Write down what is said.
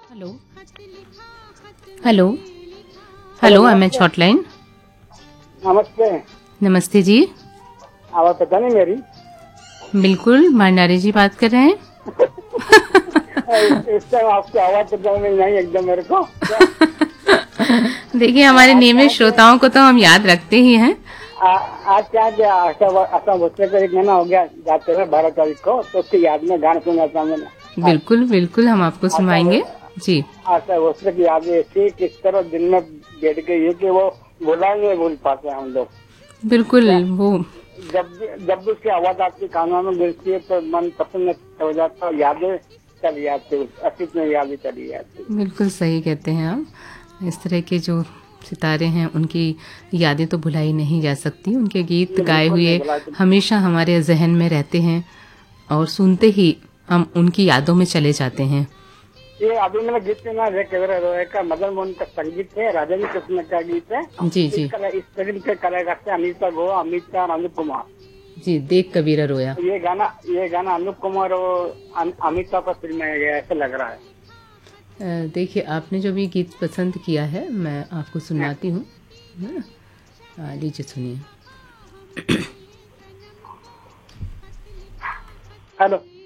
Hello hello hello MH hotline. नमस्ते। नमस्ते जी। आवाज पता नहीं मेरी? बिल्कुल भंडारी जी बात कर रहे हैं। इस टाइम आपकी आवाज पता नहीं एकदम मेरे को। देखिए हमारे आज क्या नियमित किया? श्रोताओं को तो हम याद रखते ही हैं। आज क्या किया? आशा भोसले का एक महीना हो गया जाते हुए 12 तारीख को, तो उसकी याद में गाना सुना था मैंने आज। बिल्कुल बिल्कुल हम आपको आशा सुनवाएंगे जी। आशा भोसले की यादें ऐसी किस तरह दिन में बैठ गई है कि वो भुला नहीं भूल पाते हम लोग। बिल्कुल क्या वो जब भी उसकी आवाज आपकी कानों में मिलती है तो मन प्रसन्न हो जाता है, यादें चली जाती, अतीत में यादें चली जाती। बिल्कुल सही कहते हैं आप। इस तरह के जो सितारे हैं उनकी यादें तो भुलाई नहीं जा सकती। उनके गीत ये गाए बिल्कुल नहीं हुए भुला। हमेशा हमारे जहन में रहते हैं और सुनते ही हम उनकी यादों में चले जाते हैं। ये अभी मैंने गीत सुना है कविरा रोय का, मदन मोहन का संगीत है, राजेंद्र कृष्ण का गीत है। जी जी इस फिल्म के कलाकार थे अनीता गो, अमित शाह और अनूप कुमार। जी। देख कबीरा रोया। ये गाना अनूप कुमार और अमित शाह पर फिल्म में गया ऐसा लग रहा है। देखिए आपने जो भी गीत पसंद किया है मैं आपको सुनाती हूँ, है ना? लीजिए सुनिए। हेलो।